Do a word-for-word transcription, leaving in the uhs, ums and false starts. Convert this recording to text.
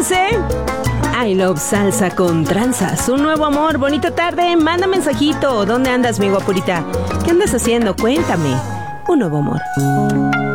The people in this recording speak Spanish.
Imagínense. I love salsa con tranzas. Un nuevo amor, bonita tarde. Manda mensajito. ¿Dónde andas, mi guapurita? ¿Qué andas haciendo? Cuéntame. Un nuevo amor.